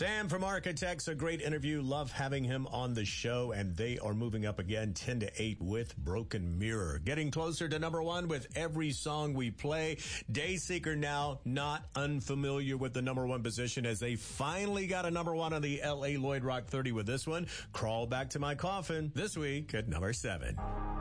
Sam from Architects, a great interview. Love having him on the show, and they are moving up again 10-8 with Broken Mirror. Getting closer to number one with every song we play. Dayseeker now not unfamiliar with the number one position as they finally got a number one on the LA Lloyd Rock 30 with this one, Crawl Back to My Coffin, this week at number 7.